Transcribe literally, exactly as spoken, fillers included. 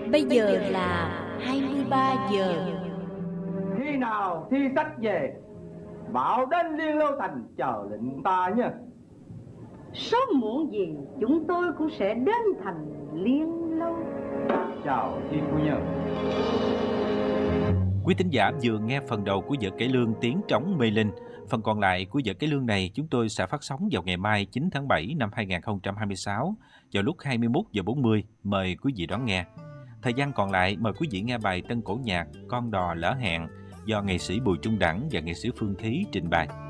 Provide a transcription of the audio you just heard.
Bây giờ là hai mươi ba giờ. Khi nào thi sách về, bảo đến Liên Lâu Thành chờ lệnh ta nha. Sớm muộn gì chúng tôi cũng sẽ đến thành Liên Lâu. Chào Thiên Phu Nhân. Quý thính giả vừa nghe phần đầu của vở cải lương Tiếng Trống Mê Linh. Phần còn lại của vở cải lương này chúng tôi sẽ phát sóng vào ngày mai chín tháng bảy năm hai nghìn không trăm hai mươi sáu vào lúc hai mươi mốt giờ bốn mươi. Mời quý vị đón nghe. Thời gian còn lại mời quý vị nghe bài tân cổ nhạc Con Đò Lỡ Hẹn do nghệ sĩ Bùi Trung Đẳng và nghệ sĩ Phương Thí trình bày.